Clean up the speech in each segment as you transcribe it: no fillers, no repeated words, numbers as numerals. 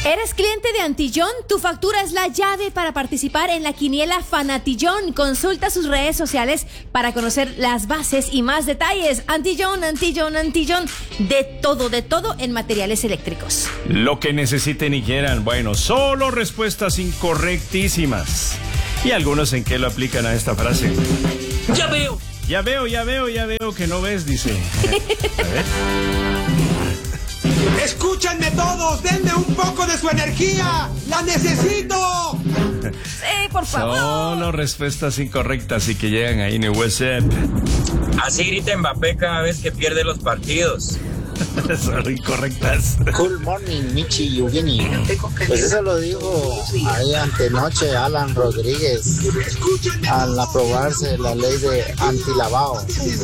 ¿Eres cliente de Antillón? Tu factura es la llave para participar en la quiniela Fanatillón. Consulta sus redes sociales para conocer las bases y más detalles. Antillón, Antillón, Antillón. De todo en materiales eléctricos. Lo que necesiten y quieran. Bueno, solo respuestas incorrectísimas. ¿Y algunos en qué lo aplican a esta frase? Ya veo que no ves, dice. A ver. ¡Escúchenme todos! ¡Denme un poco de su energía! ¡La necesito! Sí, por favor. Solo respuestas incorrectas y que llegan ahí en el WhatsApp. Así grita Mbappé cada vez que pierde los partidos. Solo incorrectas. Good morning, Michi y Eugeni. Pues eso lo dijo ahí antenoche Alan Rodríguez al aprobarse la ley de antilavado.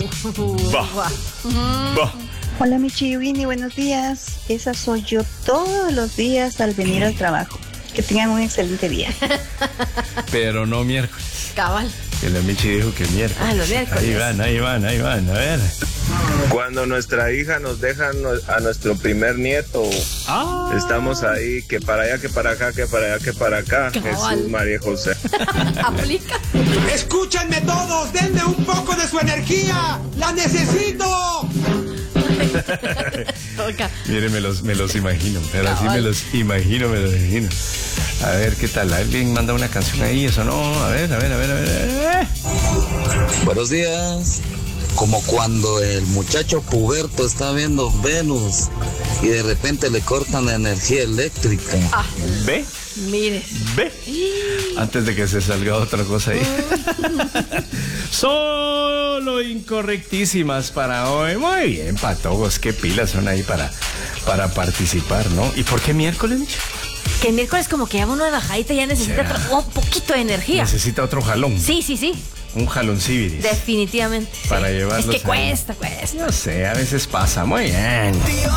Hola Michi y Eugeni, buenos días. Esa soy yo todos los días al venir al trabajo. Que tengan un excelente día. Pero no miércoles. Cabal. Que la Michi dijo que miércoles. Los miércoles. Ahí van. A ver. Cuando nuestra hija nos deja a nuestro primer nieto, estamos ahí, que para allá, que para acá, que para allá, que para acá. Cabal. Jesús, María y José. Aplica. ¡Escúchenme todos! ¡Denme un poco de su energía! ¡La necesito! Mire, me los imagino. Ahora sí me los imagino. A ver, ¿qué tal? ¿Alguien manda una canción ahí? ¿Eso no? A ver. Buenos días. Como cuando el muchacho puberto está viendo Venus y de repente le cortan la energía eléctrica. ¿Ve? Mire. ¿Ve? Antes de que se salga otra cosa ahí. Solo incorrectísimas para hoy. Muy bien, patojos. Qué pilas son ahí para participar, ¿no? ¿Y por qué miércoles? Que el miércoles como que ya uno de bajadita ya necesita un poquito de energía. Necesita otro jalón. Sí. Un jaloncibiris. Definitivamente. Para llevarlos. Es que cuesta. No sé, a veces pasa. Muy bien.